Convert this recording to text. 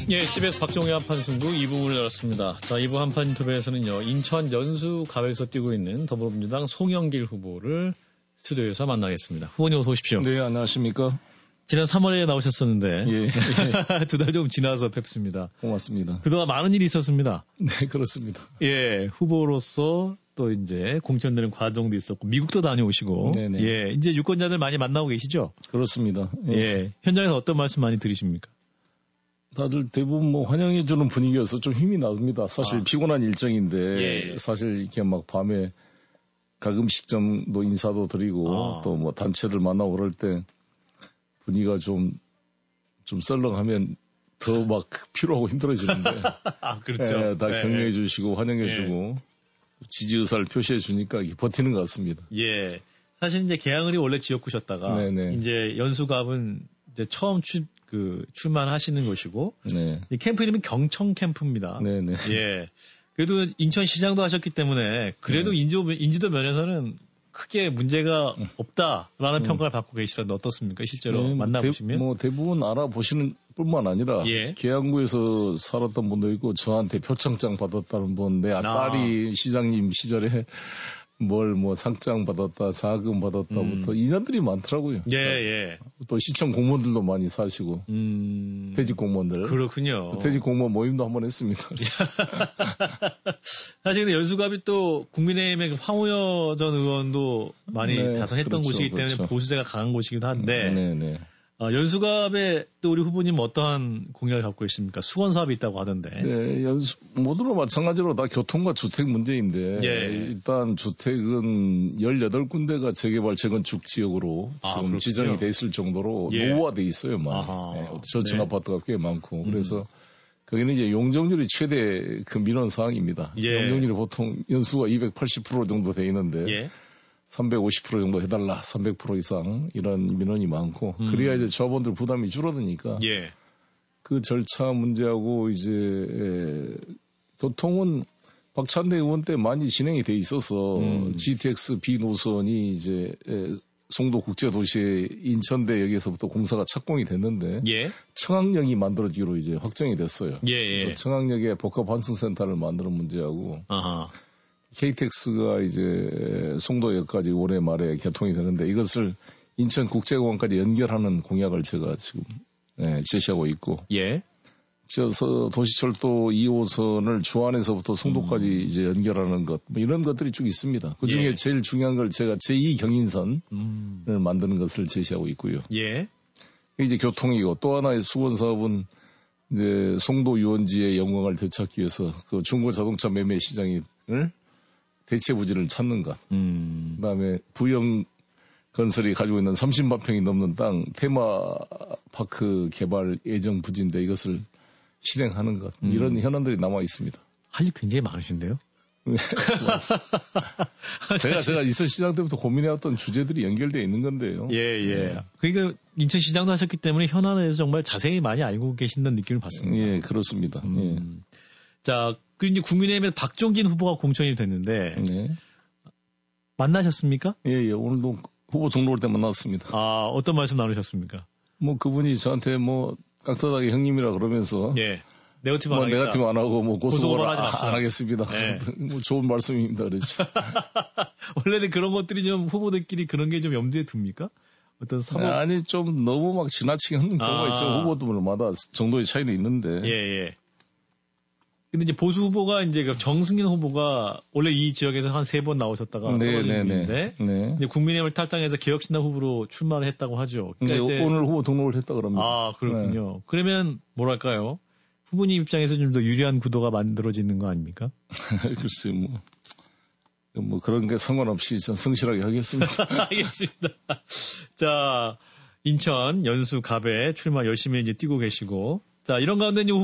예, CBS 박정희 한판 승부 2부를 열었습니다. 자, 2부 한판 인터뷰에서는요, 인천 연수갑에서 뛰고 있는 더불어민주당 송영길 후보를 스튜디오에서 만나겠습니다. 후보님 어서 오십시오. 네, 안녕하십니까. 지난 3월에 나오셨었는데, 예. 두 달 좀 지나서 뵙습니다. 고맙습니다. 그동안 많은 일이 있었습니다. 네, 그렇습니다. 예, 후보로서 또 이제 공천되는 과정도 있었고, 미국도 다녀오시고, 네네. 예, 이제 유권자들 많이 만나고 계시죠? 그렇습니다. 예, 현장에서 어떤 말씀 많이 들으십니까? 다들 대부분 뭐 환영해주는 분위기여서 좀 힘이 납니다. 사실 피곤한 일정인데, 예. 사실 이렇게 막 밤에 각 음식점도 인사도 드리고, 또 뭐 단체들 만나고 그럴 때 분위기가 좀 썰렁하면 더 막 피로하고 힘들어지는데, 그렇죠. 예, 다 격려해 주시고 환영해 주고, 지지 의사를 표시해 주니까 이게 버티는 것 같습니다. 예. 사실 이제 계양을이 원래 지역구셨다가, 네네. 이제 연수갑은 이제 처음 출마하시는 곳이고, 네. 이 캠프 이름은 경청 캠프입니다. 네네. 예. 그래도 인천시장도 하셨기 때문에, 그래도 인지도 면에서는 크게 문제가 없다라는 평가를 받고 계시던데 어떻습니까? 실제로 만나보시면? 대부분 알아보시는 뿐만 아니라, 예. 계양구에서 살았던 분도 있고, 저한테 표창장 받았다는 분, 내 딸이 시장님 시절에 상장 받았다, 자금 받았다부터 인연들이 많더라고요. 예, 예. 또 시청 공무원들도 많이 사시고, 퇴직 공무원들. 그렇군요. 퇴직 공무원 모임도 한번 했습니다. 사실 근데 연수갑이 또 국민의힘의 황우여 전 의원도 많이 다선했던 곳이기 때문에 보수세가 강한 곳이기도 한데, 네네. 연수갑에 또 우리 후보님 어떠한 공약을 갖고 계십니까? 수건 사업이 있다고 하던데. 네, 모두로 마찬가지로 다 교통과 주택 문제인데, 일단 주택은 18군데가 재개발 재건축 지역으로 지금 지정이 돼 있을 정도로 노후화돼 있어요, 저층 아파트가 꽤 많고. 그래서 거기는 이제 용적률이 최대 그 민원 사항입니다. 용적률이 보통 연수가 280% 정도 돼 있는데, 350% 정도 해달라, 300% 이상 이런 민원이 많고, 그래야 이제 조합원들 부담이 줄어드니까, 그 절차 문제하고 이제 교통은 박찬대 의원 때 많이 진행이 돼 있어서 GTX B 노선이 이제 송도 국제도시의 인천대역에서부터 공사가 착공이 됐는데, 청학역이 만들어지기로 이제 확정이 됐어요. 그래서 청학역에 복합환승센터를 만드는 문제하고. KTX가 이제 송도역까지 올해 말에 개통이 되는데, 이것을 인천국제공항까지 연결하는 공약을 제가 지금 제시하고 있고, 지어서 도시철도 2호선을 주안에서부터 송도까지 이제 연결하는 것, 이런 것들이 쭉 있습니다. 그 중에 제일 중요한 걸 제가 제2경인선을 만드는 것을 제시하고 있고요. 이제 교통이고, 또 하나의 수건 사업은 이제 송도 유원지의 영광을 되찾기 위해서 그 중고 자동차 매매 시장을 대체 부지를 찾는 것. 그다음에 부영 건설이 가지고 있는 30만 평이 넘는 땅 테마파크 개발 예정 부지인데 이것을 실행하는 것. 이런 현안들이 남아 있습니다. 할 일 굉장히 많으신데요? 제가 있을 시장 때부터 고민해왔던 주제들이 연결되어 있는 건데요. 그러니까 인천시장도 하셨기 때문에 현안에 대해서 정말 자세히 많이 알고 계신다는 느낌을 받습니다. 그렇습니다. 자, 그리고 이제 국민의힘에 박종진 후보가 공천이 됐는데, 만나셨습니까? 오늘도 후보 등록할 때 만났습니다. 어떤 말씀 나누셨습니까? 그분이 저한테 깍듯하게 형님이라 그러면서, 네거티브 안 하겠다. 네거티브 안 하고, 고소고발 안 하겠습니다. 좋은 말씀입니다. 그렇죠. 원래는 그런 것들이 좀 후보들끼리 그런 게 좀 염두에 둡니까? 어떤 사법. 아니, 좀 너무 막 지나치게 하는 경우가 있죠. 후보들마다 정도의 차이는 있는데. 근데 이제 보수 후보가 이제 정승인 후보가 원래 이 지역에서 한 3번 나오셨다가 떨어졌는데 이제 국민의힘을 탈당해서 개혁신당 후보로 출마를 했다고 하죠. 그러니까 오늘 후보 등록을 했다 그럽니다. 그렇군요. 그러면 뭐랄까요? 후보님 입장에서 좀 더 유리한 구도가 만들어지는 거 아닙니까? 글쎄요, 그런 게 상관없이 전 성실하게 하겠습니다. 알겠습니다. 자, 인천 연수갑에 출마 열심히 이제 뛰고 계시고, 자, 이런 가운데 이제